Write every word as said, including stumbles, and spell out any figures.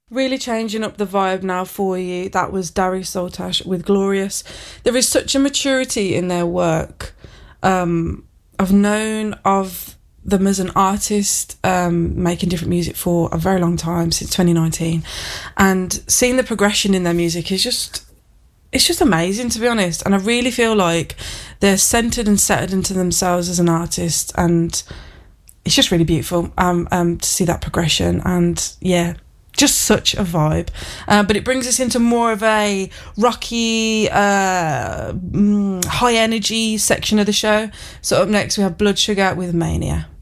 Really changing up the vibe now for you. That was Darius Soltash with Glorious. There is such a maturity in their work. Um, I've known of them as an artist, um, making different music for a very long time, since twenty nineteen. And seeing the progression in their music is just, it's just amazing, to be honest. And I really feel like they're centred and settled into themselves as an artist. And it's just really beautiful um, um, to see that progression. And yeah, just such a vibe. Uh, but it brings us into more of a rocky, uh, mm, high energy section of the show. So up next we have Blood Sugar with Mania.